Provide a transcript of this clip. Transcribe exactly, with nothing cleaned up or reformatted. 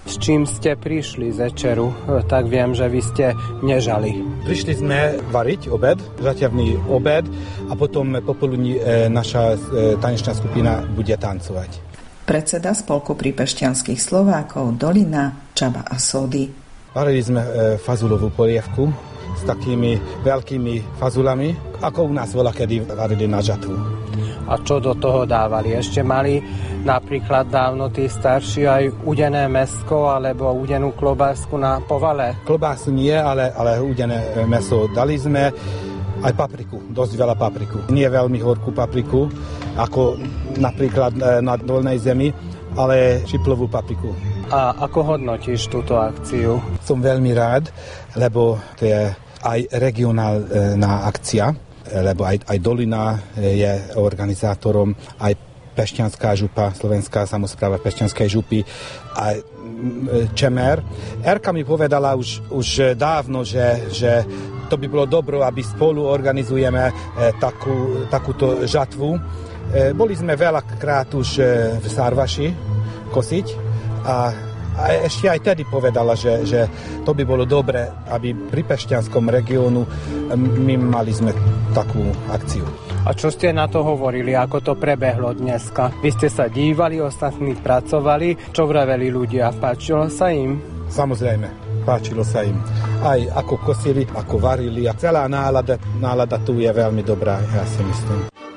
S čím ste prišli z večeru? Tak viem, že vy ste nežali. Prišli sme variť obed, žaťavný obed a potom popoludní naša tanečná skupina bude tancovať. Predseda Spolku prípešťanských Slovákov Dolina Csaba Asodi. Varili sme fazulovú polievku s takými veľkými fazulami, ako u nás voľa kedy varili na žatvu. A čo do toho dávali? Ešte mali napríklad dávno tí starší aj udené mäsko alebo udenú klobásku na povale? Klobásu nie, ale, ale udené mäso dali sme. Aj papriku, dosť veľa papriku. Nie veľmi horkú papriku, ako napríklad na Dolnej zemi, ale šiplovú papriku. A ako hodnotíš túto akciu? Som veľmi rád, lebo to je aj regionálna akcia, lebo aj, aj Dolina je organizátorom, aj Pešťanská župa, Slovenská samospráva Pešťanskej župy, aj Čemer. Erka mi povedala už, už dávno, že, že to by bolo dobro, aby spolu organizujeme takú, takúto žatvu. Boli sme veľakrát už v Sarvaši kosiť a A ešte aj tedy povedala, že, že to by bolo dobre, aby pri Pešťanskom regiónu my mali sme takú akciu. A čo ste na to hovorili, ako to prebehlo dneska? Vy ste sa dívali, ostatní pracovali, čo vraveli ľudia, páčilo sa im? Samozrejme, páčilo sa im. Aj ako kosili, ako varili a celá nálada, nálada tu je veľmi dobrá, ja si myslím.